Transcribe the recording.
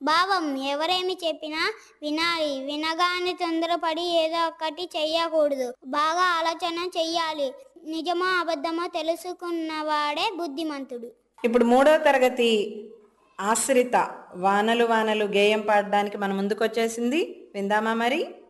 భావం ఎవరేమి చెప్పినా వినాలి. వినగానే తొందరపడి ఏదో ఒకటి చెయ్యకూడదు. బాగా ఆలోచన చెయ్యాలి. నిజమో అబద్ధమో తెలుసుకున్నవాడే బుద్ధిమంతుడు. ఇప్పుడు 3వ తరగతి ఆశ్రిత వానలు వానలు గేయం పాడడానికి మన ముందుకు వచ్చేసింది. విందామా మరి?